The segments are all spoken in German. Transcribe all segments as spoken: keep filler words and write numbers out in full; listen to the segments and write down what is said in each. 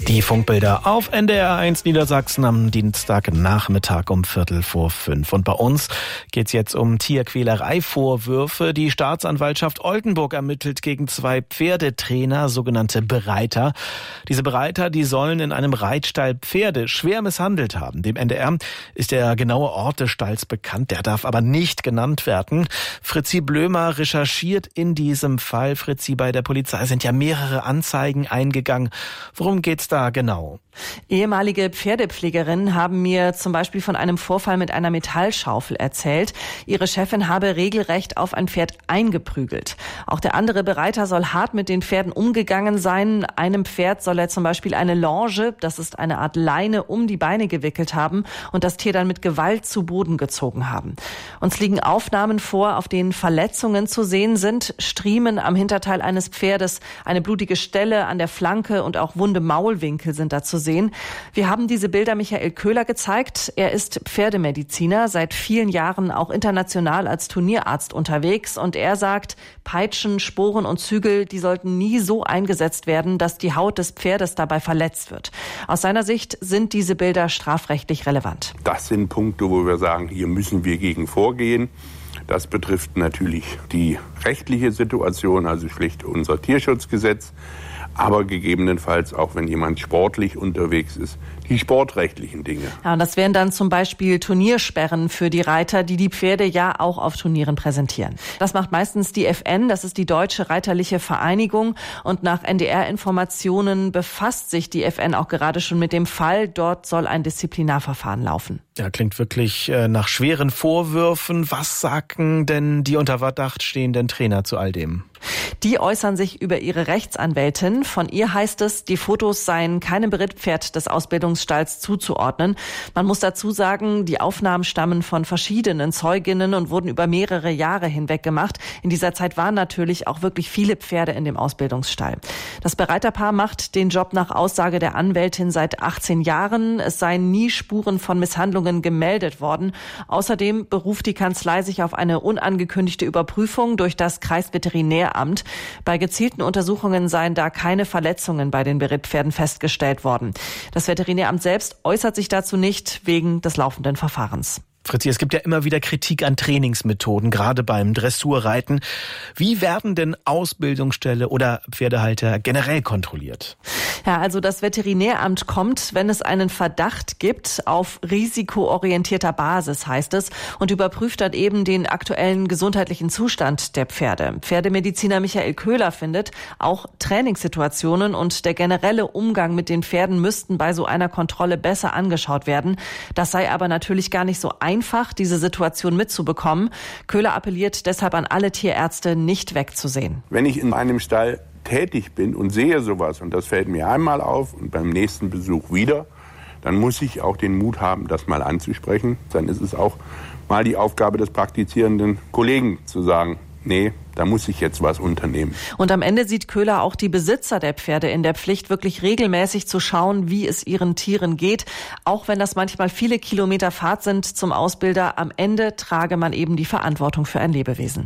Die Funkbilder auf N D R eins Niedersachsen am Dienstagnachmittag um Viertel vor fünf. Und bei uns geht's jetzt um Tierquälerei-Vorwürfe. Die Staatsanwaltschaft Oldenburg ermittelt gegen zwei Pferdetrainer, sogenannte Bereiter. Diese Bereiter, die sollen in einem Reitstall Pferde schwer misshandelt haben. Dem N D R ist der genaue Ort des Stalls bekannt, der darf aber nicht genannt werden. Fritzi Blömer recherchiert in diesem Fall. Fritzi, bei der Polizei sind ja mehrere Anzeigen eingegangen. Worum geht's da genau? Ehemalige Pferdepflegerinnen haben mir zum Beispiel von einem Vorfall mit einer Metallschaufel erzählt. Ihre Chefin habe regelrecht auf ein Pferd eingeprügelt. Auch der andere Bereiter soll hart mit den Pferden umgegangen sein. Einem Pferd soll er zum Beispiel eine Longe, das ist eine Art Leine, um die Beine gewickelt haben und das Tier dann mit Gewalt zu Boden gezogen haben. Uns liegen Aufnahmen vor, auf denen Verletzungen zu sehen sind, Striemen am Hinterteil eines Pferdes, eine blutige Stelle an der Flanke und auch wunde Maulwinkel sind da zu sehen. Wir haben diese Bilder Michael Köhler gezeigt. Er ist Pferdemediziner, seit vielen Jahren auch international als Turnierarzt unterwegs und er sagt, Peitschen, Sporen und Zügel, die sollten nie so eingesetzt werden, dass die Haut des Pferdes dabei verletzt wird. Aus seiner Sicht sind diese Bilder strafrechtlich relevant. Das sind Punkte, wo wir sagen, hier müssen wir gegen vorgehen. Das betrifft natürlich die rechtliche Situation, also schlicht unser Tierschutzgesetz. Aber gegebenenfalls auch, wenn jemand sportlich unterwegs ist, die sportrechtlichen Dinge. Ja, und das wären dann zum Beispiel Turniersperren für die Reiter, die die Pferde ja auch auf Turnieren präsentieren. Das macht meistens die F N, das ist die Deutsche Reiterliche Vereinigung. Und nach N D R-Informationen befasst sich die F N auch gerade schon mit dem Fall. Dort soll ein Disziplinarverfahren laufen. Ja, klingt wirklich äh, nach schweren Vorwürfen. Was sagen denn die unter Verdacht stehenden Trainer zu all dem? Die äußern sich über ihre Rechtsanwältin. Von ihr heißt es, die Fotos seien keinem Berittpferd des Ausbildungsstalls zuzuordnen. Man muss dazu sagen, die Aufnahmen stammen von verschiedenen Zeuginnen und wurden über mehrere Jahre hinweg gemacht. In dieser Zeit waren natürlich auch wirklich viele Pferde in dem Ausbildungsstall. Das Bereiterpaar macht den Job nach Aussage der Anwältin seit achtzehn Jahren. Es seien nie Spuren von Misshandlungen gemeldet worden. Außerdem beruft die Kanzlei sich auf eine unangekündigte Überprüfung durch das Kreisveterinäramt. Bei gezielten Untersuchungen seien da keine Verletzungen bei den Berittpferden festgestellt worden. Das Veterinäramt selbst äußert sich dazu nicht wegen des laufenden Verfahrens. Fritzi, es gibt ja immer wieder Kritik an Trainingsmethoden, gerade beim Dressurreiten. Wie werden denn Ausbildungsställe oder Pferdehalter generell kontrolliert? Ja, also das Veterinäramt kommt, wenn es einen Verdacht gibt, auf risikoorientierter Basis, heißt es, und überprüft dann eben den aktuellen gesundheitlichen Zustand der Pferde. Pferdemediziner Michael Köhler findet, auch Trainingssituationen und der generelle Umgang mit den Pferden müssten bei so einer Kontrolle besser angeschaut werden. Das sei aber natürlich gar nicht so einfach. einfach, diese Situation mitzubekommen. Köhler appelliert deshalb an alle Tierärzte, nicht wegzusehen. Wenn ich in einem Stall tätig bin und sehe sowas, und das fällt mir einmal auf und beim nächsten Besuch wieder, dann muss ich auch den Mut haben, das mal anzusprechen. Dann ist es auch mal die Aufgabe des praktizierenden Kollegen zu sagen, nee, da muss ich jetzt was unternehmen. Und am Ende sieht Köhler auch die Besitzer der Pferde in der Pflicht, wirklich regelmäßig zu schauen, wie es ihren Tieren geht. Auch wenn das manchmal viele Kilometer Fahrt sind zum Ausbilder, am Ende trage man eben die Verantwortung für ein Lebewesen.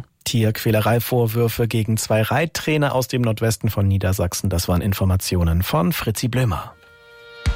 Tierquälerei-Vorwürfe gegen zwei Reittrainer aus dem Nordwesten von Niedersachsen. Das waren Informationen von Fritzi Blömer.